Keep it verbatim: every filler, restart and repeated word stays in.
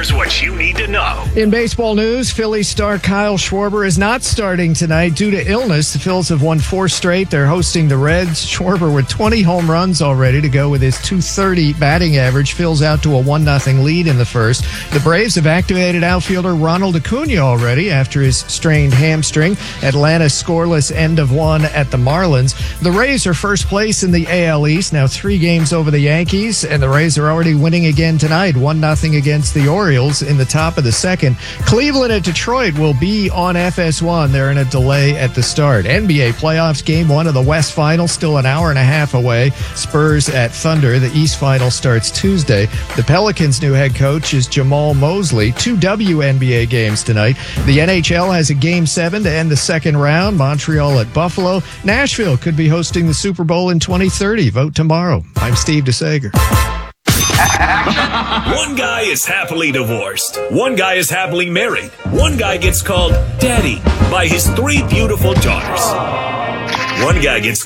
Here's what you need to know. In baseball news, Phillies star Kyle Schwarber is not starting tonight due to illness. The Phils have won four straight. They're hosting the Reds. Schwarber with twenty home runs already to go with his two thirty batting average. Phil's out to a one nothing lead in the first. The Braves have activated outfielder Ronald Acuna already after his strained hamstring. Atlanta scoreless end of one at the Marlins. The Rays are first place in the A L East, now three games over the Yankees, and the Rays are already winning again tonight, one nothing against the Orioles in the top of the second. Cleveland at Detroit will be on F S one. They're in a delay at the start. N B A playoffs, game one of the West Final, still an hour and a half away. Spurs at Thunder. The East Final starts Tuesday. The Pelicans' new head coach is Jamal Mosley. Two W N B A games tonight. The N H L has a game seven to end the second round. Montreal at Buffalo. Nashville could be hosting the Super Bowl in twenty thirty. Vote tomorrow. I'm Steve DeSager. One guy is happily divorced. One guy is happily married. One guy gets called daddy by his three beautiful daughters. One guy gets